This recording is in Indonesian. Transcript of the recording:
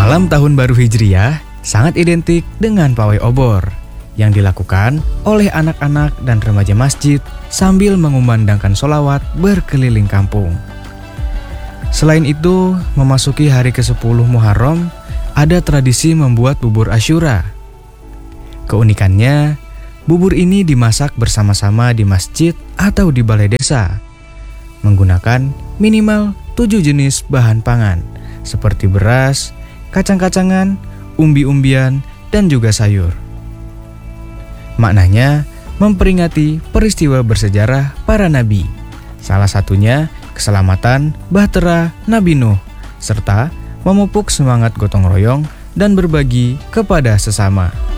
Malam Tahun Baru Hijriah sangat identik dengan pawai obor yang dilakukan oleh anak-anak dan remaja masjid sambil mengumandangkan sholawat berkeliling kampung. Selain itu, memasuki hari ke-10 Muharram, ada tradisi membuat bubur Asyura. Keunikannya, bubur ini dimasak bersama-sama di masjid atau di balai desa, menggunakan minimal 7 jenis bahan pangan, seperti beras, kacang-kacangan, umbi-umbian, dan juga sayur. Maknanya, memperingati peristiwa bersejarah para nabi, salah satunya keselamatan bahtera Nabi Nuh, serta memupuk semangat gotong royong dan berbagi kepada sesama.